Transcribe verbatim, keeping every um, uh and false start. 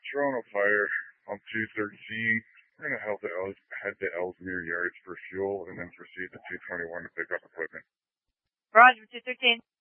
Toronto Fire on two thirteen. We're going to head to, Els- head to Ellesmere Yards for fuel and then proceed to two twenty-one to pick up equipment. Roger, two thirteen.